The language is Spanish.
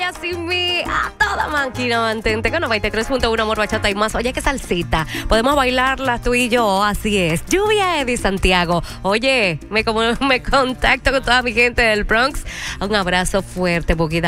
Yasimi, a toda máquina, mantente con 93.1 Amor, Bachata y más. Oye, qué salsita. Podemos bailarla tú y yo, así es. Lluvia Eddie Santiago. Oye, me contacto con toda mi gente del Bronx. Un abrazo fuerte, Poquita.